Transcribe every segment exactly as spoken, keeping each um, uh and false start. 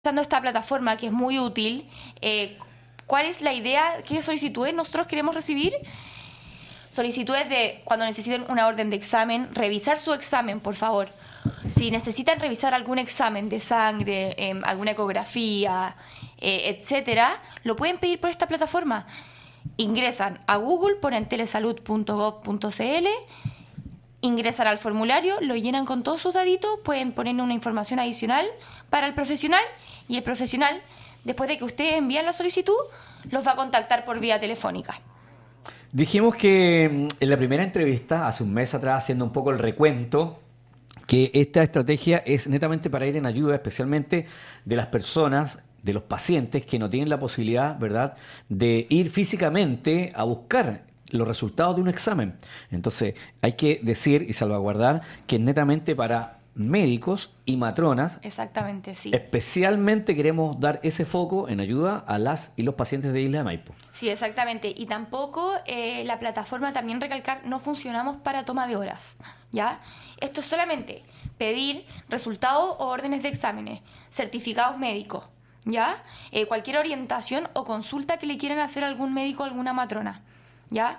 usando esta plataforma que es muy útil, eh, ¿cuál es la idea? ¿Qué solicitudes nosotros queremos recibir? Solicitudes de cuando necesiten una orden de examen, revisar su examen, por favor. Si necesitan revisar algún examen de sangre, eh, alguna ecografía, eh, etcétera, lo pueden pedir por esta plataforma. Ingresan a Google, ponen telesalud punto gov punto c l, ingresan al formulario, lo llenan con todos sus daditos, pueden poner una información adicional para el profesional y el profesional, después de que ustedes envían la solicitud, los va a contactar por vía telefónica. Dijimos que en la primera entrevista, hace un mes atrás, haciendo un poco el recuento, que esta estrategia es netamente para ir en ayuda, especialmente de las personas, de los pacientes que no tienen la posibilidad, ¿verdad?, de ir físicamente a buscar los resultados de un examen. Entonces, hay que decir y salvaguardar que es netamente para médicos y matronas. Exactamente, sí. Especialmente queremos dar ese foco en ayuda a las y los pacientes de Isla de Maipo. Sí, exactamente. Y tampoco eh, la plataforma, también recalcar, no funcionamos para toma de horas, ¿ya? Esto es solamente pedir resultados o órdenes de exámenes, certificados médicos, ¿ya? Eh, cualquier orientación o consulta que le quieran hacer a algún médico o alguna matrona, ¿ya?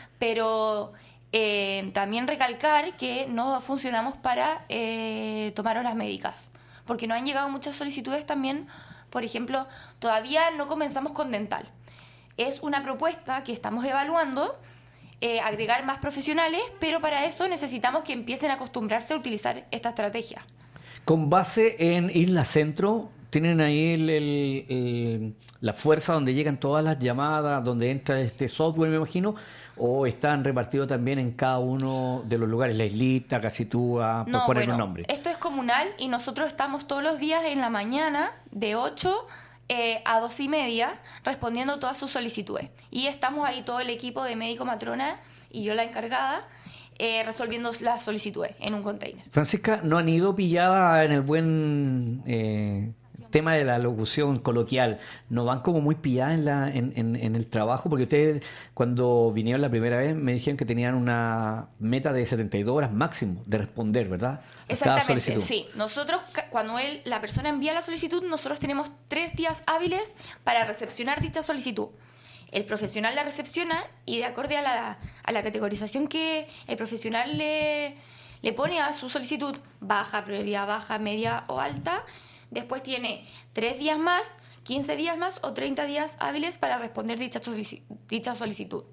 Pero eh, también recalcar que no funcionamos para eh, tomar horas médicas, porque nos han llegado muchas solicitudes también. Por ejemplo, todavía no comenzamos con dental. Es una propuesta que estamos evaluando, eh, agregar más profesionales, pero para eso necesitamos que empiecen a acostumbrarse a utilizar esta estrategia. Con base en Isla Centro, tienen ahí el, el, el, la fuerza donde llegan todas las llamadas, donde entra este software, me imagino, o están repartidos también en cada uno de los lugares, La Islita, Casitúa, por no, poner bueno, un nombre. Esto es comunal y nosotros estamos todos los días en la mañana de ocho eh, a dos y media respondiendo todas sus solicitudes. Y estamos ahí todo el equipo de médico matrona y yo la encargada, eh, resolviendo las solicitudes en un container. Francisca, ¿no han ido pillada en el buen eh, tema de la locución coloquial? ¿No van como muy pilladas en, la, en, en, en el trabajo? Porque ustedes, cuando vinieron la primera vez, me dijeron que tenían una meta de setenta y dos horas máximo de responder, ¿verdad? A Exactamente, sí. Nosotros, cuando él, la persona envía la solicitud, nosotros tenemos tres días hábiles para recepcionar dicha solicitud. El profesional la recepciona y de acuerdo a la, a la categorización que el profesional le, le pone a su solicitud, baja, prioridad baja, media o alta, después tiene tres días más, quince días más o treinta días hábiles para responder dicha, solici- dicha solicitud.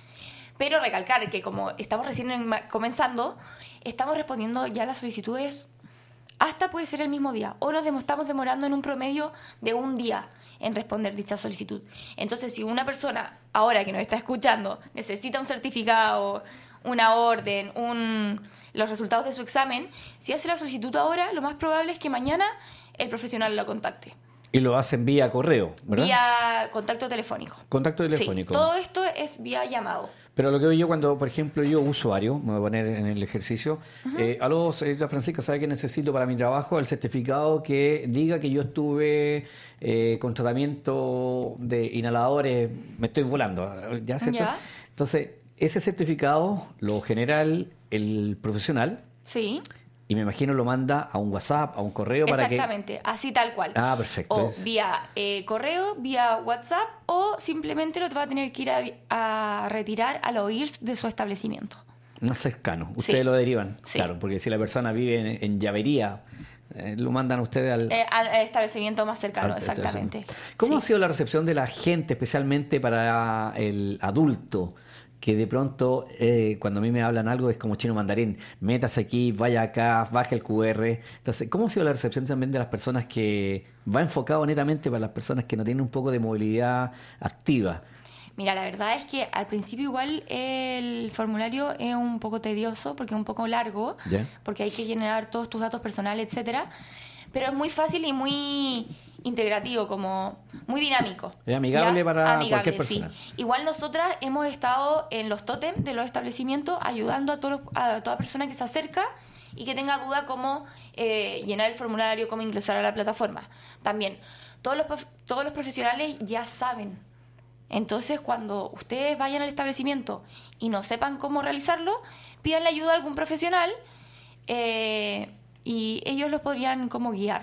Pero recalcar que como estamos recién en, comenzando, estamos respondiendo ya las solicitudes hasta puede ser el mismo día, o nos estamos demorando en un promedio de un día en responder dicha solicitud. Entonces, si una persona ahora que nos está escuchando necesita un certificado, una orden, un, los resultados de su examen, si hace la solicitud ahora, lo más probable es que mañana el profesional lo contacte. Y lo hacen vía correo, ¿verdad? Vía contacto telefónico. Contacto telefónico. Sí, todo esto es vía llamado. Pero lo que veo yo cuando, por ejemplo, yo usuario, me voy a poner en el ejercicio, uh-huh. eh, aló, señorita Francisca, ¿sabe que necesito para mi trabajo el certificado que diga que yo estuve eh, con tratamiento de inhaladores, me estoy volando, ¿ya cierto? ¿Ya? Entonces, ese certificado lo genera el, el profesional. Sí. Y me imagino lo manda a un WhatsApp, a un correo para que... Exactamente, así tal cual. Ah, perfecto. O es. vía eh, correo, vía WhatsApp, o simplemente lo va a tener que ir a, a retirar al oír de su establecimiento. Más cercano. Ustedes sí. lo derivan, sí. Claro, porque si la persona vive en, en Llavería, eh, lo mandan ustedes al... Eh, al establecimiento más cercano, al exactamente. ¿Cómo sí. ha sido la recepción de la gente, especialmente para el adulto? Que de pronto, eh, cuando a mí me hablan algo, es como chino mandarín. Métase aquí, vaya acá, baje el cu erre. Entonces, ¿cómo ha sido la recepción también de las personas que va enfocado netamente para las personas que no tienen un poco de movilidad activa? Mira, la verdad es que al principio igual el formulario es un poco tedioso porque es un poco largo, ¿Ya? Porque hay que llenar todos tus datos personales, etcétera. Pero es muy fácil y muy integrativo, como muy dinámico. Es amigable, ¿ya? Para amigable, cualquier persona. Sí. Igual nosotras hemos estado en los tótems de los establecimientos ayudando a, todos, a toda persona que se acerca y que tenga duda cómo eh, llenar el formulario, cómo ingresar a la plataforma. También, todos los, todos los profesionales ya saben. Entonces, cuando ustedes vayan al establecimiento y no sepan cómo realizarlo, pídanle ayuda a algún profesional eh, y ellos los podrían como guiar.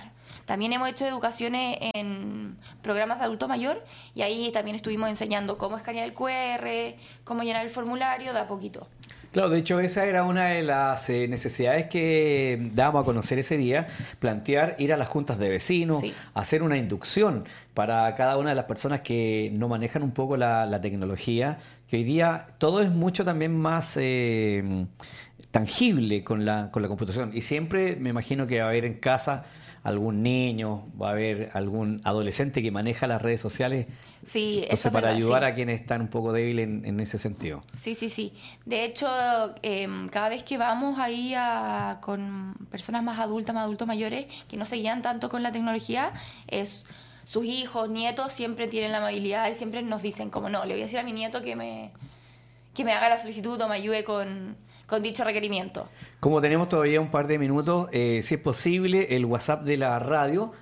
también hemos hecho educaciones en programas de adulto mayor y ahí también estuvimos enseñando cómo escanear el cu erre, cómo llenar el formulario de a poquito. Claro, de hecho esa era una de las eh, necesidades que dábamos a conocer ese día, plantear ir a las juntas de vecinos, Sí. hacer una inducción para cada una de las personas que no manejan un poco la, la tecnología, que hoy día todo es mucho también más eh, tangible con la, con la computación. Y siempre me imagino que va a haber en casa algún niño, va a haber algún adolescente que maneja las redes sociales. Sí, eso Entonces, es para verdad, ayudar sí. a quienes están un poco débiles en, en ese sentido. Sí, sí, sí. De hecho, eh, cada vez que vamos ahí a, con personas más adultas, más adultos mayores, que no se guían tanto con la tecnología, es, sus hijos, nietos, siempre tienen la amabilidad y siempre nos dicen como, no, le voy a decir a mi nieto que me, que me haga la solicitud o me ayude con, con dicho requerimiento. Como tenemos todavía un par de minutos, eh, si es posible, el WhatsApp de la radio.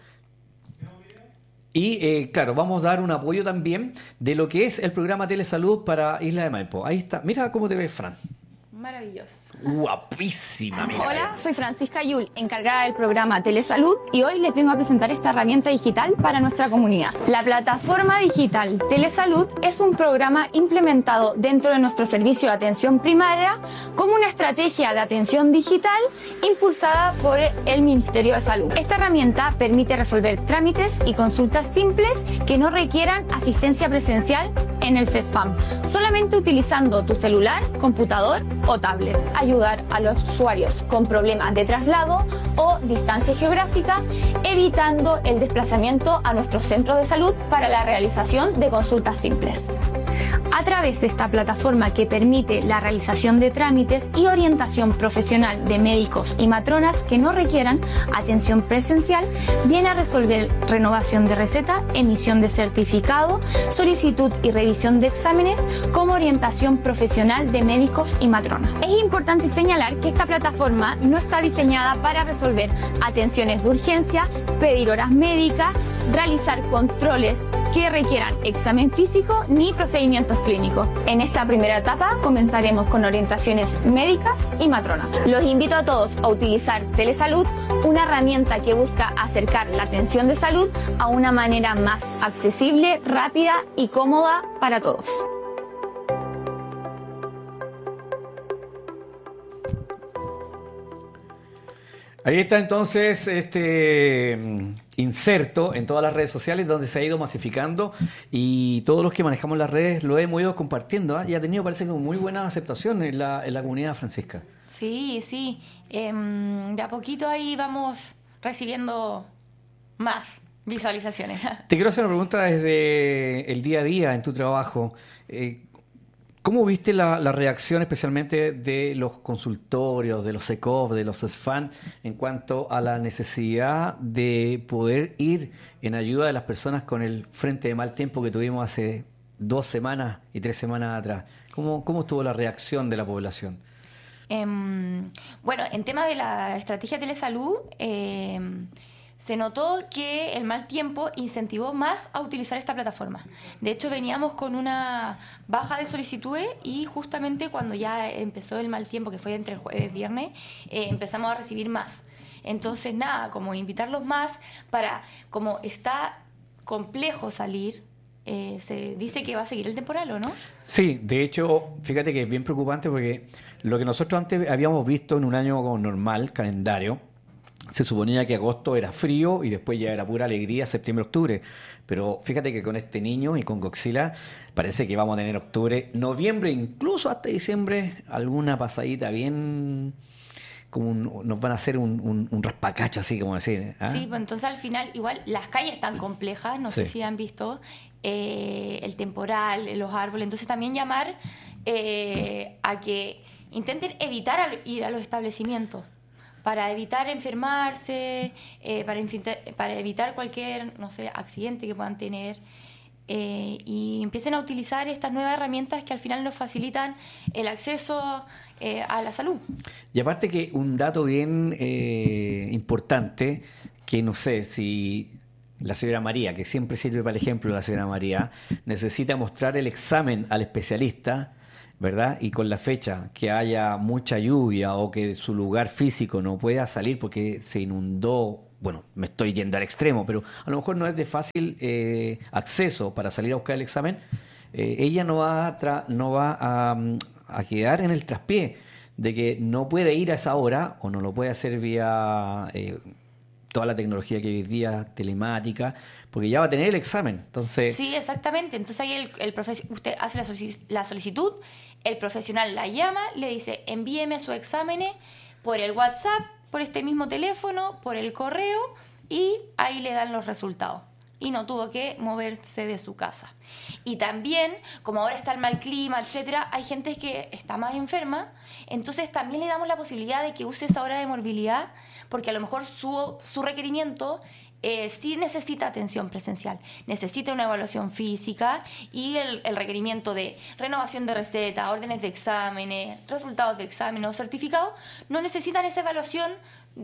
Y eh, claro, vamos a dar un apoyo también de lo que es el programa Telesalud para Isla de Maipo. Ahí está. Mira cómo te ves, Fran. Maravilloso. Guapísima, mira. Hola, soy Francisca Yul, encargada del programa Telesalud, y hoy les vengo a presentar esta herramienta digital para nuestra comunidad. La plataforma digital Telesalud es un programa implementado dentro de nuestro servicio de atención primaria como una estrategia de atención digital impulsada por el Ministerio de Salud. Esta herramienta permite resolver trámites y consultas simples que no requieran asistencia presencial en el CESFAM, solamente utilizando tu celular, computador o tablet. Ayudar a los usuarios con problemas de traslado o distancia geográfica, evitando el desplazamiento a nuestros centros de salud para la realización de consultas simples. A través de esta plataforma que permite la realización de trámites y orientación profesional de médicos y matronas que no requieran atención presencial, viene a resolver renovación de receta, emisión de certificado, solicitud y revisión de exámenes, como orientación profesional de médicos y matronas. Es importante señalar que esta plataforma no está diseñada para resolver atenciones de urgencia, pedir horas médicas, realizar controles que requieran examen físico ni procedimientos clínicos. En esta primera etapa comenzaremos con orientaciones médicas y matronas. Los invito a todos a utilizar Telesalud, una herramienta que busca acercar la atención de salud a una manera más accesible, rápida y cómoda para todos. Ahí está entonces este mm, inserto en todas las redes sociales donde se ha ido masificando y todos los que manejamos las redes lo hemos ido compartiendo, ¿eh? Y ha tenido, parece que muy buena aceptación en la, en la comunidad, Francisca. Sí, sí. Em, de a poquito ahí vamos recibiendo más visualizaciones. Te quiero hacer una pregunta desde el día a día en tu trabajo. Eh, ¿Cómo viste la, la reacción especialmente de los consultorios, de los C E C O F, de los CESFAM en cuanto a la necesidad de poder ir en ayuda de las personas con el frente de mal tiempo que tuvimos hace dos semanas y tres semanas atrás? ¿Cómo, cómo estuvo la reacción de la población? Em, bueno, en tema de la estrategia de telesalud, em, se notó que el mal tiempo incentivó más a utilizar esta plataforma. De hecho, veníamos con una baja de solicitudes y justamente cuando ya empezó el mal tiempo, que fue entre el jueves y viernes, eh, empezamos a recibir más. Entonces, nada, como invitarlos más para, como está complejo salir, eh, se dice que va a seguir el temporal, ¿o no? Sí, de hecho, fíjate que es bien preocupante porque lo que nosotros antes habíamos visto en un año como normal, calendario, se suponía que agosto era frío y después ya era pura alegría septiembre, octubre. Pero fíjate que con este niño y con Godzilla parece que vamos a tener octubre, noviembre, incluso hasta diciembre, alguna pasadita bien... como un- nos van a hacer un, un, un raspacacho, así como decir. ¿Ah? Sí, pues entonces al final, igual las calles están complejas, no sé Sí. si han visto, eh, el temporal, los árboles, entonces también llamar eh, a que intenten evitar al- ir a los establecimientos para evitar enfermarse, eh, para, infita- para evitar cualquier, no sé, accidente que puedan tener. Eh, y empiecen a utilizar estas nuevas herramientas que al final nos facilitan el acceso eh, a la salud. Y aparte que un dato bien eh, importante, que no sé si la señora María, que siempre sirve para el ejemplo la señora María, necesita mostrar el examen al especialista, ¿verdad? Y con la fecha que haya mucha lluvia o que su lugar físico no pueda salir porque se inundó bueno, me estoy yendo al extremo, pero a lo mejor no es de fácil eh, acceso para salir a buscar el examen, eh, ella no va, a tra- no va a, a quedar en el traspié de que no puede ir a esa hora o no lo puede hacer vía eh, toda la tecnología que hoy día, telemática, porque ya va a tener el examen. Entonces, sí, exactamente. Entonces ahí el, el profe- usted hace la, solic- la solicitud, el profesional la llama, le dice, envíeme sus exámenes por el WhatsApp, por este mismo teléfono, por el correo, y ahí le dan los resultados. Y no tuvo que moverse de su casa. Y también, como ahora está el mal clima, etcétera, hay gente que está más enferma, entonces también le damos la posibilidad de que use esa hora de morbilidad, porque a lo mejor su, su requerimiento eh, sí necesita atención presencial, necesita una evaluación física y el, el requerimiento de renovación de receta, órdenes de exámenes, resultados de exámenes o certificados, no necesitan esa evaluación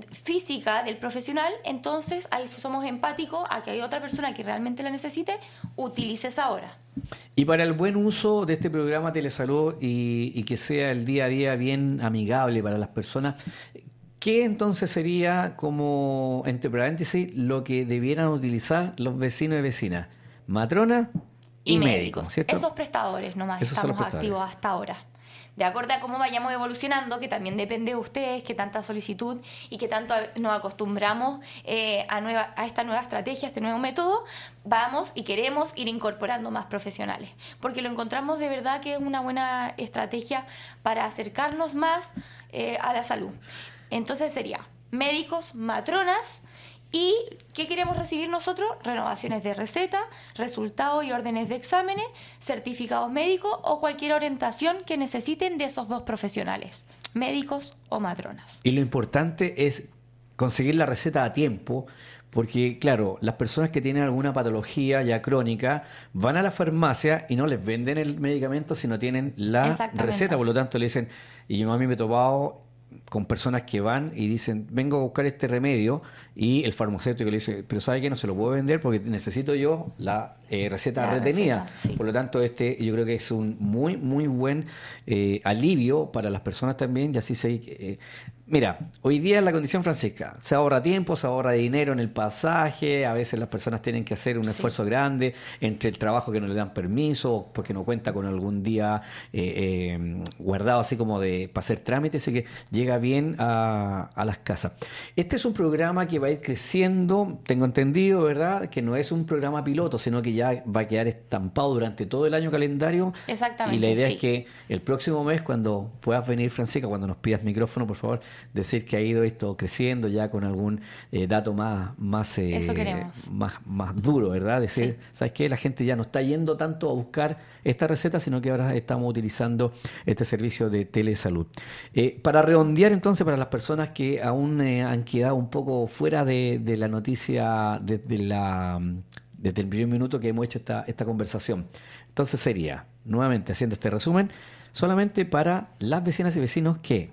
física del profesional, entonces ahí somos empáticos a que hay otra persona que realmente la necesite, utilice esa hora. y para el buen uso de este programa Telesalud y, y que sea el día a día bien amigable para las personas, ¿qué entonces sería, como entre paréntesis, lo que debieran utilizar los vecinos y vecinas? Matronas y, Y médicos, médicos, ¿cierto? esos prestadores nomás Esos son los estamos prestadores. activos hasta ahora. De acuerdo a cómo vayamos evolucionando, que también depende de ustedes, que tanta solicitud y que tanto nos acostumbramos eh, a, nueva, a esta nueva estrategia, a este nuevo método, vamos y queremos ir incorporando más profesionales. Porque lo encontramos de verdad que es una buena estrategia para acercarnos más eh, a la salud. Entonces sería médicos, matronas. ¿Y qué queremos recibir nosotros? Renovaciones de receta, resultados y órdenes de exámenes, certificados médicos o cualquier orientación que necesiten de esos dos profesionales, médicos o matronas. Y lo importante es conseguir la receta a tiempo, porque claro, las personas que tienen alguna patología ya crónica van a la farmacia y no les venden el medicamento si no tienen la Exactamente. receta, por lo tanto le dicen, y yo a mí me he topado con personas que van y dicen, vengo a buscar este remedio, y el farmacéutico le dice, pero ¿sabe qué? No se lo puedo vender porque necesito yo la eh, receta La retenida. receta, sí. Por lo tanto, este yo creo que es un muy, muy buen eh, alivio para las personas también, y así se... Eh, mira, hoy día en la condición Francisca, se ahorra tiempo, se ahorra dinero en el pasaje, a veces las personas tienen que hacer un Sí. esfuerzo grande entre el trabajo que no le dan permiso, porque no cuenta con algún día eh, eh, guardado así como de para hacer trámites, así que llega bien a, a las casas. Este es un programa que va a ir creciendo, tengo entendido, ¿verdad? Que no es un programa piloto, sino que ya va a quedar estampado durante todo el año calendario. Exactamente, Y la idea sí. es que el próximo mes, cuando puedas venir, Francisca, cuando nos pidas micrófono, por favor, decir que ha ido esto creciendo ya con algún eh, dato más, más, eh, Eso queremos. más, más duro, ¿verdad? Decir, Sí. ¿sabes qué? La gente ya no está yendo tanto a buscar esta receta, sino que ahora estamos utilizando este servicio de telesalud. Eh, para redondear entonces, para las personas que aún eh, han quedado un poco fuera de, de la noticia desde, la, desde el primer minuto que hemos hecho esta, esta conversación, entonces sería, nuevamente haciendo este resumen, solamente para las vecinas y vecinos que...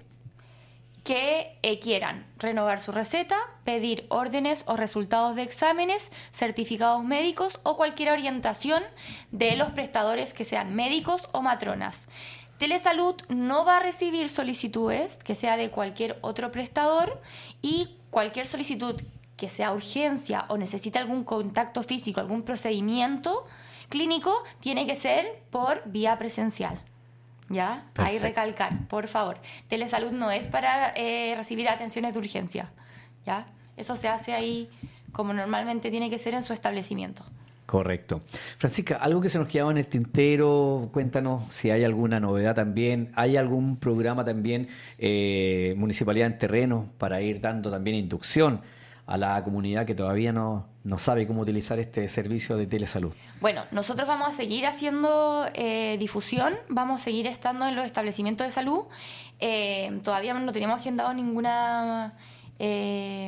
que eh, quieran renovar su receta, pedir órdenes o resultados de exámenes, certificados médicos o cualquier orientación de los prestadores que sean médicos o matronas. Telesalud no va a recibir solicitudes que sea de cualquier otro prestador, y cualquier solicitud que sea urgencia o necesite algún contacto físico, algún procedimiento clínico, tiene que ser por vía presencial. ¿Ya? Ahí Perfecto. recalcar, por favor. Telesalud no es para eh, recibir atenciones de urgencia. ¿Ya? Eso se hace ahí como normalmente tiene que ser en su establecimiento. Correcto. Francisca, algo que se nos quedaba en el tintero, cuéntanos si hay alguna novedad también. ¿Hay algún programa también, eh, Municipalidad en Terreno, para ir dando también inducción a la comunidad que todavía no, no sabe cómo utilizar este servicio de telesalud? Bueno, nosotros vamos a seguir haciendo eh, difusión, vamos a seguir estando en los establecimientos de salud. Eh, todavía no tenemos agendado ninguna... eh,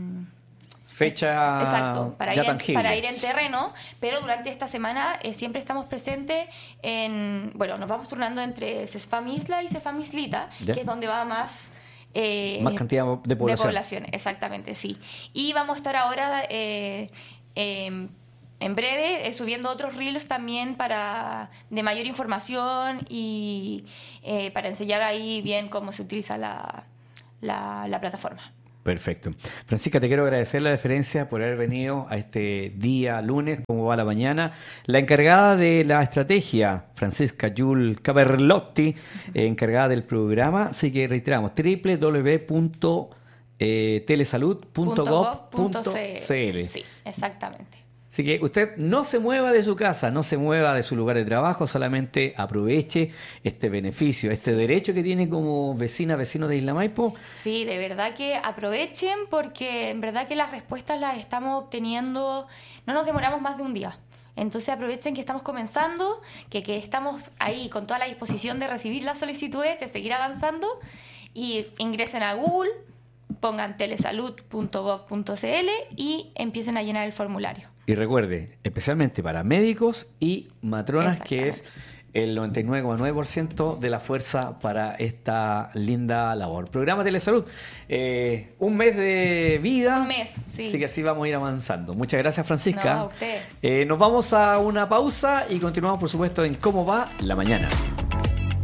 Fecha Exacto, para ya ir, en, tangible. para ir en terreno, pero durante esta semana eh, siempre estamos presentes en, bueno, nos vamos turnando entre Cefam Isla y Cefam Islita, Ya. que es donde va más... eh, Más cantidad de población. De población, exactamente, sí. Y vamos a estar ahora, eh, eh, en breve, eh, subiendo otros reels también para de mayor información y eh, para enseñar ahí bien cómo se utiliza la, la, la plataforma. Perfecto. Francisca, te quiero agradecer la deferencia por haber venido a este día lunes, como va la mañana. La encargada de la estrategia, Francisca Yul Caberlotti, eh, encargada del programa. Así que reiteramos, doble u doble u doble u punto telesalud punto gov punto c l. Sí, exactamente. Así que usted no se mueva de su casa, no se mueva de su lugar de trabajo, solamente aproveche este beneficio, este derecho que tiene como vecina, vecino de Isla Maipo. Sí, de verdad que aprovechen, porque en verdad que las respuestas las estamos obteniendo, no nos demoramos más de un día. Entonces aprovechen que estamos comenzando, que, que estamos ahí con toda la disposición de recibir las solicitudes, de seguir avanzando, y ingresen a Google, pongan telesalud punto gov punto c l y empiecen a llenar el formulario. Y recuerde, especialmente para médicos y matronas, que es el noventa y nueve coma nueve por ciento de la fuerza para esta linda labor. Programa Telesalud, eh, un mes de vida. Un mes, sí. Así que así vamos a ir avanzando. Muchas gracias, Francisca. No, a usted. Eh, nos vamos a una pausa y continuamos, por supuesto, en Cómo va la mañana.